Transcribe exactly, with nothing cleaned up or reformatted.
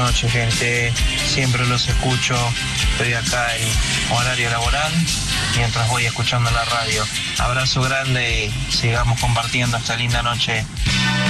noches, gente. Siempre los escucho. Estoy acá en horario laboral mientras voy escuchando la radio. Abrazo grande y sigamos compartiendo esta linda noche.